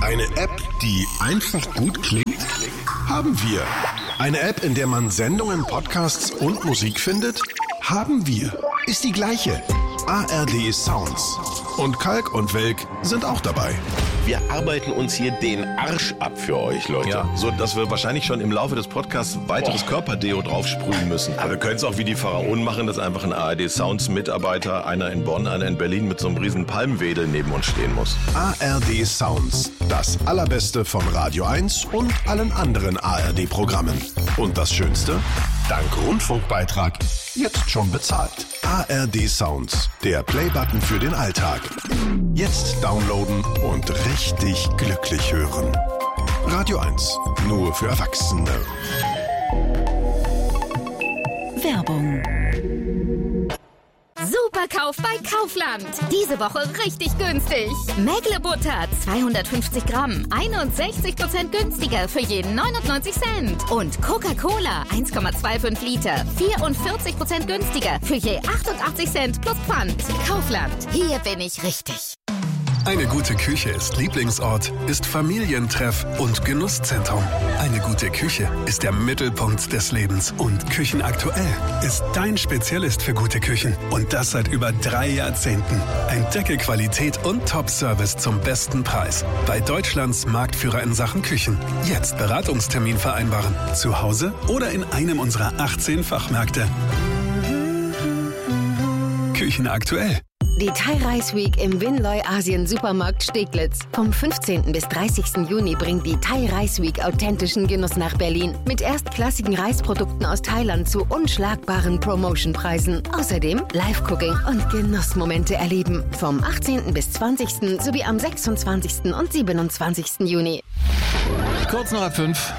Eine App, die einfach gut klingt? Haben wir. Eine App, in der man Sendungen, Podcasts und Musik findet? Haben wir. Ist die gleiche. ARD Sounds. Und Kalk und Welk sind auch dabei. Wir arbeiten uns hier den Arsch ab für euch, Leute. Ja, so dass wir wahrscheinlich schon im Laufe des Podcasts weiteres Körperdeo draufsprühen müssen. Aber wir können es auch wie die Pharaonen machen, dass einfach ein ARD Sounds Mitarbeiter, einer in Bonn, einer in Berlin mit so einem riesen Palmwedel neben uns stehen muss. ARD Sounds. Das Allerbeste von Radio 1 und allen anderen ARD-Programmen. Und das Schönste? Dank Rundfunkbeitrag jetzt schon bezahlt. ARD Sounds, der Playbutton für den Alltag. Jetzt downloaden und richtig glücklich hören. Radio 1, nur für Erwachsene. Werbung. Superkauf bei Kaufland. Diese Woche richtig günstig. Mägle-Butter 250 Gramm, 61% günstiger für jeden 99 Cent. Und Coca-Cola 1,25 Liter, 44% günstiger für je 88 Cent plus Pfand. Kaufland, hier bin ich richtig. Eine gute Küche ist Lieblingsort, ist Familientreff und Genusszentrum. Eine gute Küche ist der Mittelpunkt des Lebens. Und Küchenaktuell ist dein Spezialist für gute Küchen. Und das seit über 3 Jahrzehnten. Entdecke Qualität und Top-Service zum besten Preis. Bei Deutschlands Marktführer in Sachen Küchen. Jetzt Beratungstermin vereinbaren. Zu Hause oder in einem unserer 18 Fachmärkte. Küchenaktuell. Die Thai Rice Week im Winloy Asien Supermarkt Steglitz. Vom 15. bis 30. Juni bringt die Thai Rice Week authentischen Genuss nach Berlin. Mit erstklassigen Reisprodukten aus Thailand zu unschlagbaren Promotionpreisen. Außerdem Live-Cooking und Genussmomente erleben. Vom 18. bis 20. sowie am 26. und 27. Juni. Kurz nach 5.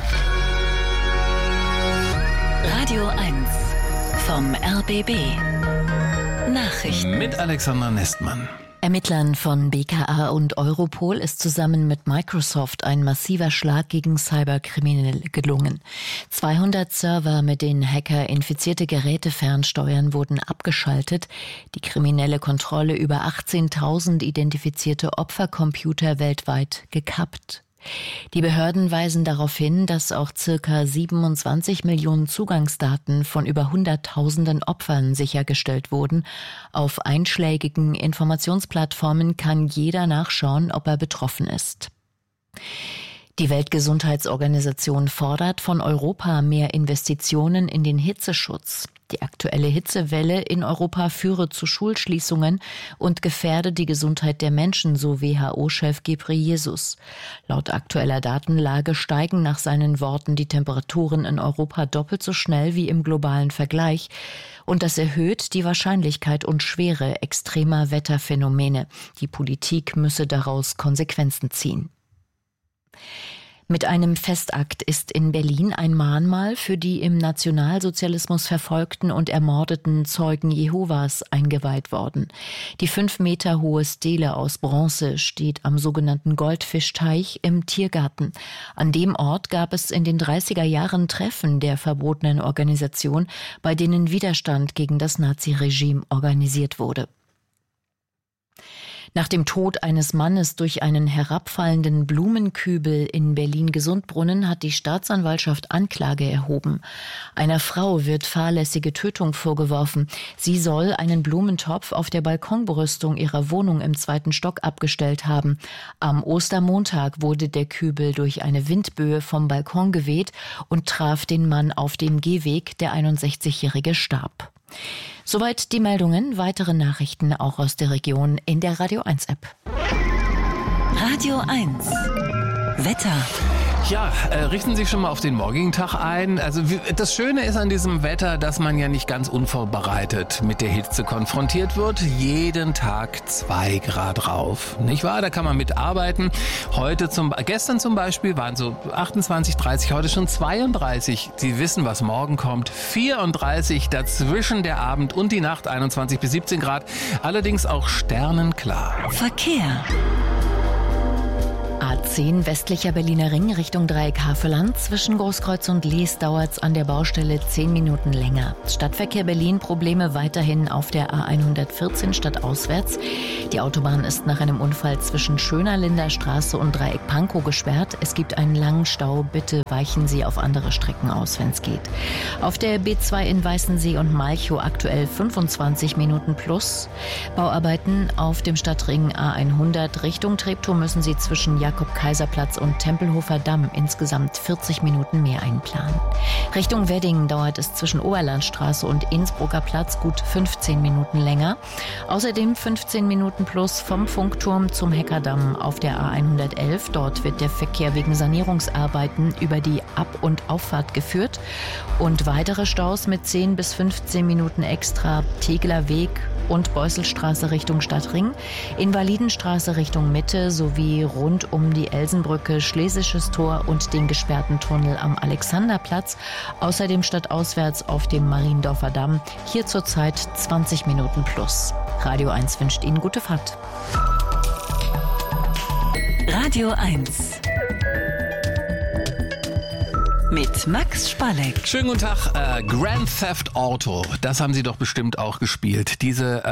Radio 1 vom RBB. Nachrichten. Mit Alexandra Nestmann. Ermittlern von BKA und Europol ist zusammen mit Microsoft ein massiver Schlag gegen Cyberkriminelle gelungen. 200 Server, mit denen Hacker infizierte Geräte fernsteuern, wurden abgeschaltet. Die kriminelle Kontrolle über 18.000 identifizierte Opfercomputer weltweit gekappt. Die Behörden weisen darauf hin, dass auch ca. 27 Millionen Zugangsdaten von über Hunderttausenden Opfern sichergestellt wurden. Auf einschlägigen Informationsplattformen kann jeder nachschauen, ob er betroffen ist. Die Weltgesundheitsorganisation fordert von Europa mehr Investitionen in den Hitzeschutz. Die aktuelle Hitzewelle in Europa führe zu Schulschließungen und gefährde die Gesundheit der Menschen, so WHO-Chef Ghebreyesus. Laut aktueller Datenlage steigen nach seinen Worten die Temperaturen in Europa doppelt so schnell wie im globalen Vergleich. Und das erhöht die Wahrscheinlichkeit und Schwere extremer Wetterphänomene. Die Politik müsse daraus Konsequenzen ziehen. Mit einem Festakt ist in Berlin ein Mahnmal für die im Nationalsozialismus verfolgten und ermordeten Zeugen Jehovas eingeweiht worden. Die 5 Meter hohe Stele aus Bronze steht am sogenannten Goldfischteich im Tiergarten. An dem Ort gab es in den 30er Jahren Treffen der verbotenen Organisation, bei denen Widerstand gegen das Naziregime organisiert wurde. Nach dem Tod eines Mannes durch einen herabfallenden Blumenkübel in Berlin-Gesundbrunnen hat die Staatsanwaltschaft Anklage erhoben. Einer Frau wird fahrlässige Tötung vorgeworfen. Sie soll einen Blumentopf auf der Balkonbrüstung ihrer Wohnung im 2. Stock abgestellt haben. Am Ostermontag wurde der Kübel durch eine Windböe vom Balkon geweht und traf den Mann auf dem Gehweg. Der 61-Jährige starb. Soweit die Meldungen. Weitere Nachrichten auch aus der Region in der Radio 1 App. Radio 1 Wetter. Ja, richten Sie sich schon mal auf den morgigen Tag ein. Also das Schöne ist an diesem Wetter, dass man ja nicht ganz unvorbereitet mit der Hitze konfrontiert wird. Jeden Tag 2 Grad rauf. Nicht wahr? Da kann man mitarbeiten. Gestern zum Beispiel waren so 28, 30, heute schon 32. Sie wissen, was morgen kommt. 34 dazwischen der Abend und die Nacht 21 bis 17 Grad. Allerdings auch sternenklar. Verkehr. A10 westlicher Berliner Ring Richtung Dreieck Havelland. Zwischen Großkreuz und Lies dauert es an der Baustelle 10 Minuten länger. Stadtverkehr Berlin, Probleme weiterhin auf der A114 stadtauswärts. Die Autobahn ist nach einem Unfall zwischen Schönerlinder Straße und Dreieck Pankow gesperrt. Es gibt einen langen Stau. Bitte weichen Sie auf andere Strecken aus, wenn es geht. Auf der B2 in Weißensee und Malchow aktuell 25 Minuten plus. Bauarbeiten auf dem Stadtring A100 Richtung Treptow müssen Sie zwischen Jakob-Kaiser-Platz und Tempelhofer Damm insgesamt 40 Minuten mehr einplanen. Richtung Wedding dauert es zwischen Oberlandstraße und Innsbrucker Platz gut 15 Minuten länger. Außerdem 15 Minuten plus vom Funkturm zum Heckerdamm auf der A111. Dort wird der Verkehr wegen Sanierungsarbeiten über die Ab- und Auffahrt geführt. Und weitere Staus mit 10 bis 15 Minuten extra Tegeler Weg und Beusselstraße Richtung Stadtring, Invalidenstraße Richtung Mitte sowie rund um die Elsenbrücke, Schlesisches Tor und den gesperrten Tunnel am Alexanderplatz. Außerdem stadtauswärts auf dem Mariendorfer Damm. Hier zurzeit 20 Minuten plus. Radio 1 wünscht Ihnen gute Fahrt. Radio 1 mit Max Spalleck. Schönen guten Tag. Grand Theft Auto, das haben Sie doch bestimmt auch gespielt. Diese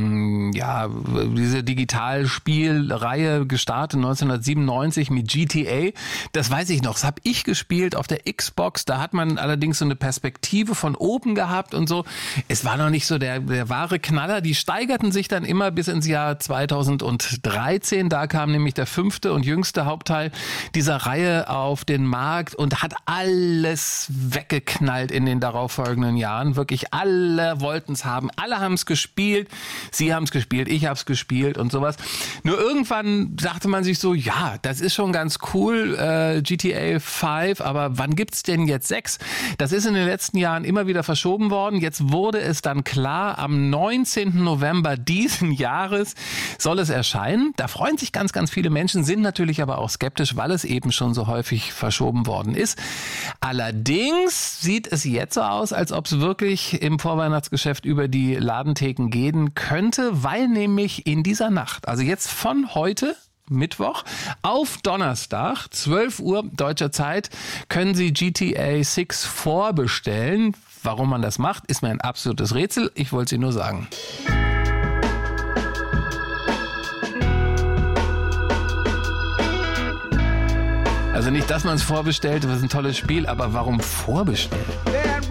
Digitalspielreihe gestartet 1997 mit GTA. Das weiß ich noch. Das habe ich gespielt auf der Xbox. Da hat man allerdings so eine Perspektive von oben gehabt und so. Es war noch nicht so der wahre Knaller. Die steigerten sich dann immer bis ins Jahr 2013. Da kam nämlich der 5. und jüngste Hauptteil dieser Reihe auf den Markt und hat alles weggeknallt in den darauffolgenden Jahren. Wirklich alle wollten es haben. Alle haben es gespielt. Sie haben es gespielt, ich habe es gespielt und sowas. Nur irgendwann dachte man sich so, ja, das ist schon ganz cool, GTA 5, aber wann gibt's denn jetzt 6? Das ist in den letzten Jahren immer wieder verschoben worden. Jetzt wurde es dann klar, am 19. November diesen Jahres soll es erscheinen. Da freuen sich ganz, ganz viele Menschen, sind natürlich aber auch skeptisch, weil es eben schon so häufig verschoben worden ist. Allerdings sieht es jetzt so aus, als ob es wirklich im Vorweihnachtsgeschäft über die Ladentheken gehen könnte, weil nämlich in dieser Nacht, also jetzt von heute, Mittwoch, auf Donnerstag, 12 Uhr deutscher Zeit, können Sie GTA 6 vorbestellen. Warum man das macht, ist mir ein absolutes Rätsel. Ich wollte es Ihnen nur sagen. Also nicht, dass man es vorbestellt, das ist ein tolles Spiel, aber warum vorbestellen?